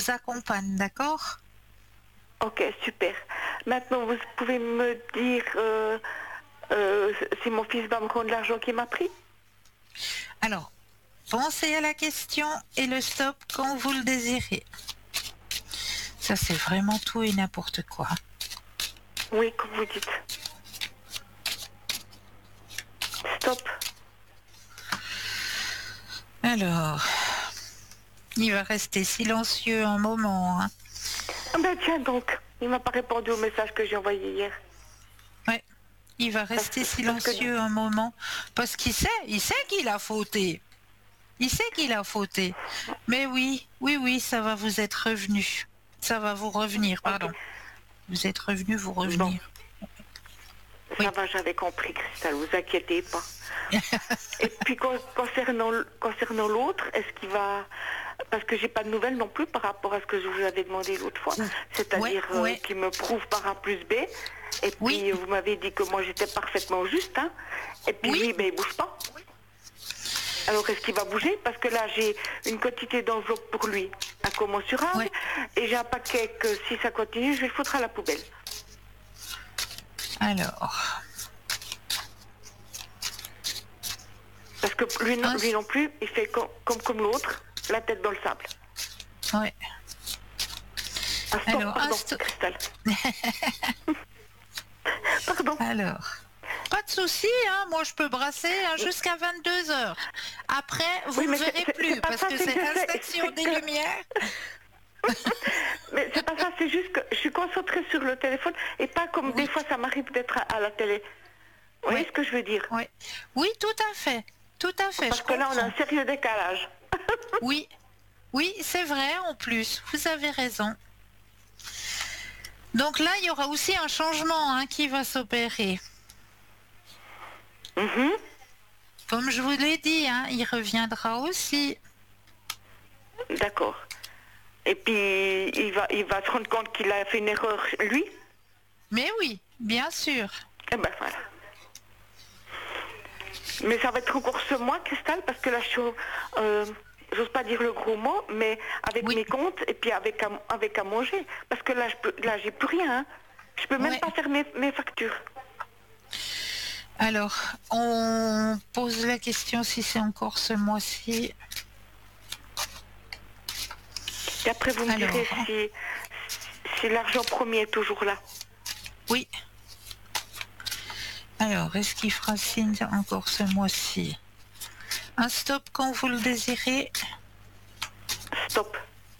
vous accompagne, d'accord? Ok, super. Maintenant, vous pouvez me dire si mon fils va me rendre l'argent qu'il m'a pris? Alors, pensez à la question et le stop quand vous le désirez. Ça, c'est vraiment tout et n'importe quoi. Oui, comme vous dites. Stop. Alors, il va rester silencieux un moment, hein. Ah ben tiens donc, il m'a pas répondu au message que j'ai envoyé hier. Ouais, il va rester silencieux un moment parce qu'il sait qu'il a fauté. Il sait qu'il a fauté. Mais oui, ça va vous être revenu. Ça va vous revenir, pardon. Okay. Vous êtes revenu, vous revenir. Bon. Oui. Ça va, j'avais compris, Christelle, vous inquiétez pas. Et puis concernant l'autre, est-ce qu'il va... Parce que j'ai pas de nouvelles non plus par rapport à ce que je vous avais demandé l'autre fois. C'est-à-dire qu'il me prouve par A plus B. Et puis vous m'avez dit que moi j'étais parfaitement juste. Hein. Et puis lui, ben, il bouge pas. Alors est-ce qu'il va bouger? Parce que là j'ai une quantité d'enveloppe pour lui incommensurable. Et j'ai un paquet que si ça continue, je vais le foutre à la poubelle. Alors... Parce que lui non plus, il fait comme l'autre, la tête dans le sable. Ouais. Ah, stop, alors, pardon, Christelle. Pardon. Alors, pas de souci, hein, moi je peux brasser jusqu'à 22h. Après, vous ne verrez plus parce que c'est extinction des lumières. Mais c'est pas ça, c'est juste que je suis concentrée sur le téléphone et pas comme des fois ça m'arrive d'être à la télé. Vous voyez ce que je veux dire? Oui, tout à fait. Tout à fait. Parce que là, on a un sérieux décalage. Oui, c'est vrai en plus. Vous avez raison. Donc là, il y aura aussi un changement qui va s'opérer. Comme je vous l'ai dit, il reviendra aussi. D'accord. Et puis, il va se rendre compte qu'il a fait une erreur, lui? Mais oui, bien sûr. Eh ben voilà. Mais ça va être encore ce mois, Christelle, parce que là, je suis... j'ose pas dire le gros mot, mais avec mes comptes et puis avec à manger. Parce que là, j'ai plus rien. Hein. Je peux même pas faire mes factures. Alors, on pose la question si c'est encore ce mois-ci. Et après, vous me direz si l'argent premier est toujours là. Oui. Alors, est-ce qu'il fera signe encore ce mois-ci? Un stop quand vous le désirez. Stop.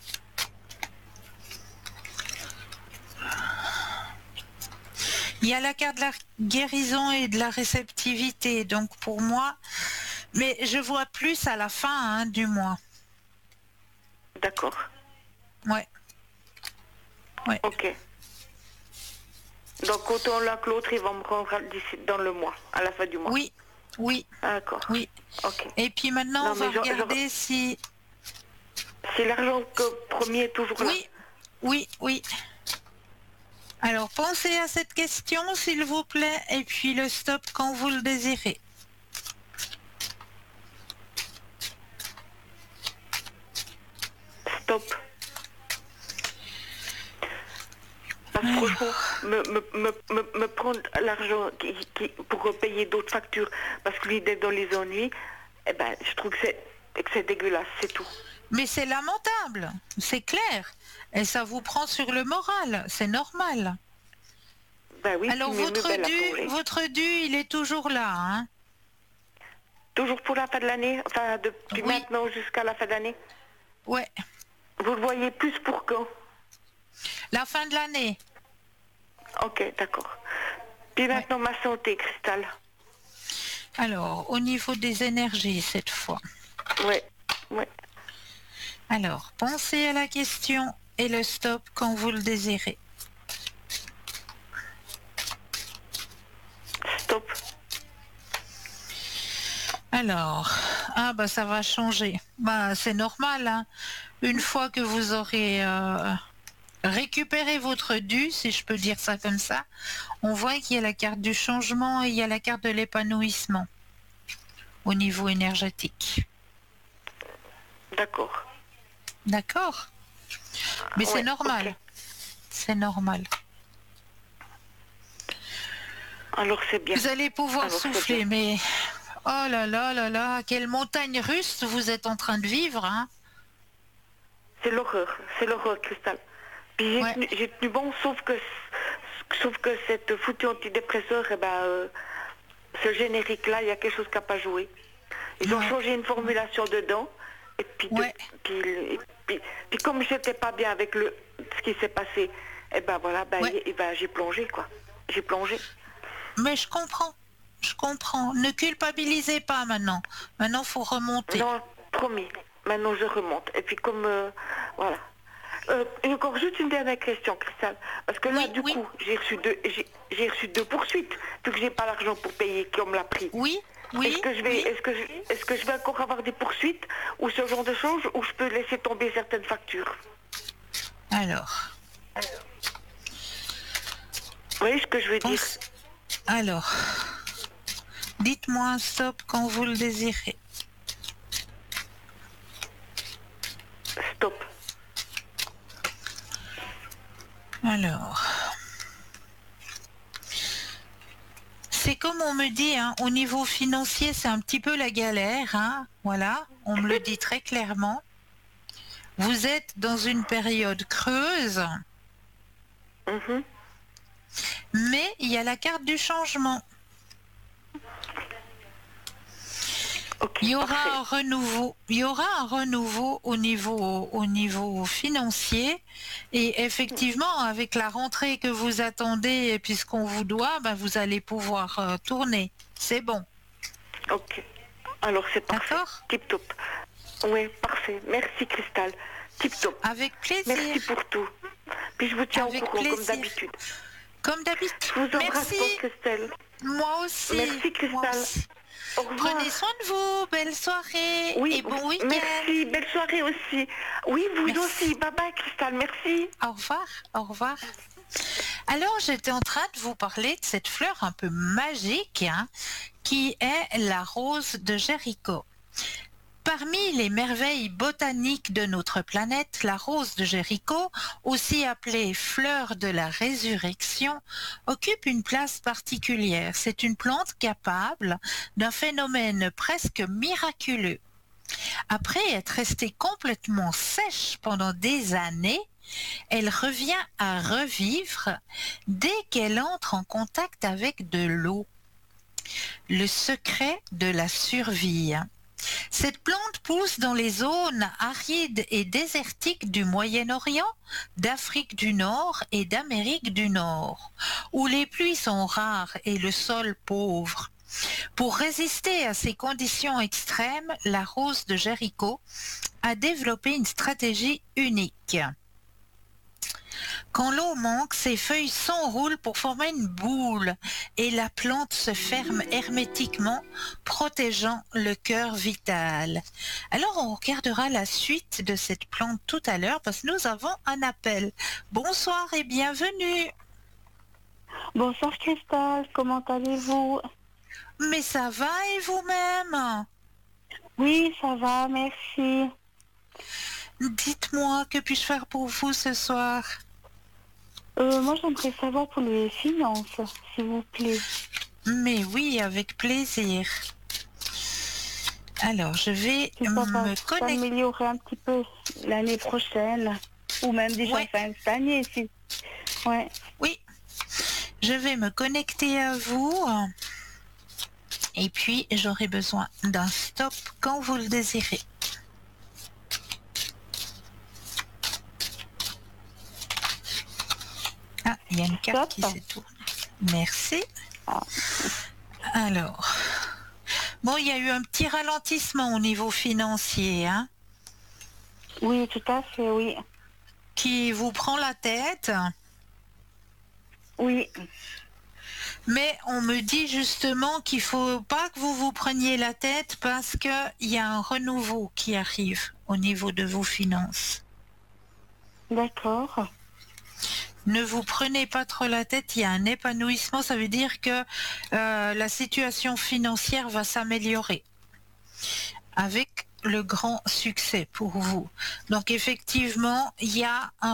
Il y a la carte de la guérison et de la réceptivité, donc pour moi, mais je vois plus à la fin du mois. D'accord. Ouais. Ok. Donc autant l'un que l'autre, ils vont me rendre dans le mois, à la fin du mois. Oui. D'accord. Oui. Ok. Et puis maintenant, on va regarder si... Si l'argent premier est toujours là. Oui. Alors, pensez à cette question, s'il vous plaît, et puis le stop quand vous le désirez. Stop. Parce que franchement, me prendre l'argent pour payer d'autres factures, parce que lui, d'être dans les ennuis, eh ben, je trouve que c'est dégueulasse, c'est tout. Mais c'est lamentable, c'est clair. Et ça vous prend sur le moral, c'est normal. Ben oui, alors votre dû, il est toujours là, hein? Toujours pour la fin de l'année, enfin depuis maintenant jusqu'à la fin d'année. Ouais. Vous le voyez plus pour quand? La fin de l'année. Ok, d'accord. Puis maintenant ma santé, Christelle. Alors, au niveau des énergies cette fois. Ouais. Alors, pensez à la question et le stop quand vous le désirez. Stop. Alors, ça va changer. C'est normal, hein. Une fois que vous aurez récupéré votre dû, si je peux dire ça comme ça, on voit qu'il y a la carte du changement et il y a la carte de l'épanouissement au niveau énergétique. D'accord. D'accord. Mais c'est Ouais, normal. ok. C'est normal. Alors c'est bien. Vous allez pouvoir Alors, c'est souffler, bien. mais oh là là là là, quelle montagne russe vous êtes en train de vivre, hein? C'est l'horreur, Cristal. Puis Ouais, j'ai tenu bon, sauf que cette foutue antidépresseur, eh ben, ce générique-là, il y a quelque chose qui n'a pas joué. Ils ont ouais, changé une formulation dedans, et puis, ouais. puis comme j'étais pas bien avec ce qui s'est passé, eh ben voilà, Ouais. j'ai plongé, quoi. J'ai plongé. Mais je comprends. Je comprends. Ne culpabilisez pas maintenant. Maintenant, faut remonter. Non, promis. Maintenant, je remonte. Et puis comme, voilà. Et encore juste une dernière question, Christelle. Parce que là, Oui, du oui, coup, j'ai reçu deux poursuites, vu que j'ai pas l'argent pour payer, qui on me l'a pris. oui, Est-ce oui, que je vais, oui. est-ce que je vais encore avoir des poursuites ou ce genre de choses, ou je peux laisser tomber certaines factures? Alors, Vous voyez ce que je veux dire? pense... Alors, dites-moi un stop quand vous le désirez. Stop. Alors, c'est comme on me dit, hein, au niveau financier, c'est un petit peu la galère, hein, voilà, on me le dit très clairement. Vous êtes dans une période creuse, Mhm. mais il y a la carte du changement. Ok, Il y aura parfait. un renouveau, au niveau financier et effectivement avec la rentrée que vous attendez et puis ce qu'on vous doit, ben, vous allez pouvoir tourner. C'est bon, Ok. Alors c'est parfait. d'accord? Tip top. Oui, parfait. Merci, Cristal. Tip top. Avec plaisir, Merci pour tout. Puis je vous tiens au avec courant comme plaisir, d'habitude. comme d'habitude. Je vous embrasse Merci, fort, Christelle. moi aussi, Merci, moi Cristal. aussi. Au revoir. Prenez soin de vous, belle soirée Oui, et bon week-end. merci. Belle soirée aussi. Oui, vous Merci. aussi. Bye bye, Cristal. Merci. Au revoir, au revoir. Alors, j'étais en train de vous parler de cette fleur un peu magique, hein, qui est la rose de Jéricho. Parmi les merveilles botaniques de notre planète, la rose de Jéricho, aussi appelée fleur de la résurrection, occupe une place particulière. C'est une plante capable d'un phénomène presque miraculeux. Après être restée complètement sèche pendant des années, elle revient à revivre dès qu'elle entre en contact avec de l'eau. Le secret de la survie. Cette plante pousse dans les zones arides et désertiques du Moyen-Orient, d'Afrique du Nord et d'Amérique du Nord, où les pluies sont rares et le sol pauvre. Pour résister à ces conditions extrêmes, la rose de Jéricho a développé une stratégie unique. Quand l'eau manque, ses feuilles s'enroulent pour former une boule et la plante se ferme hermétiquement, protégeant le cœur vital. Alors on regardera la suite de cette plante tout à l'heure parce que nous avons un appel. Bonsoir et bienvenue. Bonsoir Christelle, comment allez-vous? Mais ça va et vous-même? Oui, ça va, merci. Dites-moi, que puis-je faire pour vous ce soir? Moi, j'aimerais savoir pour les finances, s'il vous plaît. Mais oui, avec plaisir. Alors, je vais Si ça va me connecter. s'améliorer un petit peu l'année prochaine, ou même déjà Ouais. fin de cette année. Si... Ouais. Oui, je vais me connecter à vous. Et puis, j'aurai besoin d'un stop quand vous le désirez. Ah, il y a une carte qui Stop. s'est tournée. Merci. Ah. Alors, bon, il y a eu un petit ralentissement au niveau financier, hein, Oui, tout à fait, oui. qui vous prend la tête. Oui, Mais on me dit justement qu'il faut pas que vous vous preniez la tête parce qu'il y a un renouveau qui arrive au niveau de vos finances. d'accord. Ne vous prenez pas trop la tête, il y a un épanouissement, ça veut dire que la situation financière va s'améliorer avec le grand succès pour vous. Donc effectivement, il y a un